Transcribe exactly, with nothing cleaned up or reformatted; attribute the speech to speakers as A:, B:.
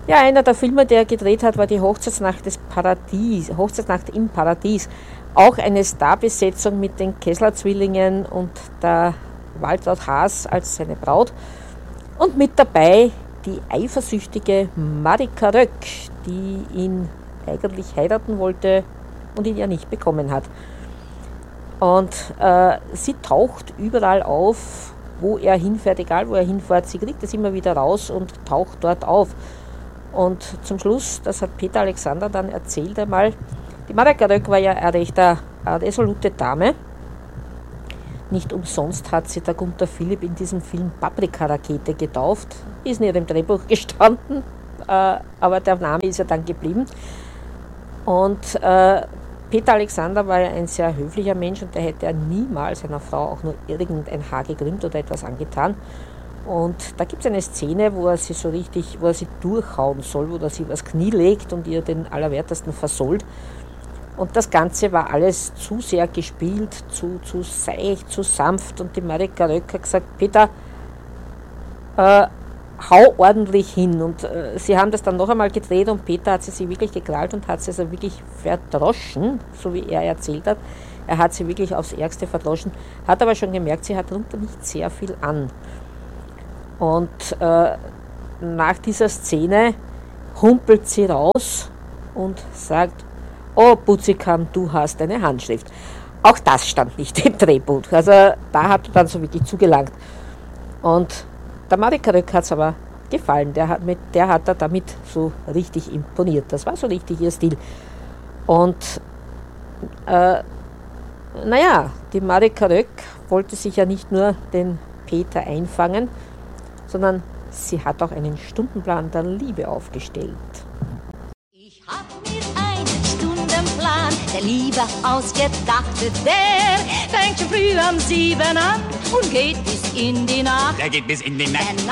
A: Ja, einer der Filme, der er gedreht hat, war die Hochzeitsnacht des Paradies, Hochzeitsnacht im Paradies. Auch eine Starbesetzung mit den Kessler-Zwillingen und der Waltraud Haas als seine Braut. Und mit dabei die eifersüchtige Marika Röck, die ihn eigentlich heiraten wollte und ihn ja nicht bekommen hat. Und äh, sie taucht überall auf, wo er hinfährt, egal wo er hinfährt, sie kriegt es immer wieder raus und taucht dort auf. Und zum Schluss, das hat Peter Alexander dann erzählt einmal, die Marika Röck war ja eine recht eine resolute Dame. Nicht umsonst hat sie der Gunther Philipp in diesem Film Paprika-Rakete getauft. Ist in ihrem Drehbuch gestanden, äh, aber der Name ist ja dann geblieben. Und äh, Peter Alexander war ja ein sehr höflicher Mensch und der hätte ja niemals einer Frau auch nur irgendein Haar gekrümmt oder etwas angetan. Und da gibt es eine Szene, wo er sie so richtig, wo er sie durchhauen soll, wo er sie übers Knie legt und ihr den Allerwertesten versohlt. Und das Ganze war alles zu sehr gespielt, zu, zu seicht, zu sanft. Und die Marika Röck hat gesagt, Peter, äh, hau ordentlich hin. Und äh, sie haben das dann noch einmal gedreht und Peter hat sie sich wirklich gekrallt und hat sie also wirklich verdroschen, so wie er erzählt hat. Er hat sie wirklich aufs Ärgste verdroschen, hat aber schon gemerkt, sie hat darunter nicht sehr viel an. Und äh, nach dieser Szene humpelt sie raus und sagt, oh Putzikam, du hast eine Handschrift. Auch das stand nicht im Drehbuch. Also da hat er dann so wirklich zugelangt. Und der Marika Röck hat es aber gefallen. Der hat, mit, der hat er damit so richtig imponiert. Das war so richtig ihr Stil. Und äh, naja, die Marika Röck wollte sich ja nicht nur den Peter einfangen, sondern sie hat auch einen Stundenplan der Liebe aufgestellt.
B: Ich hab mir einen Stundenplan der Liebe ausgedacht. Der fängt schon früh um sieben an und geht bis in die Nacht.
C: Der geht bis in die Nacht.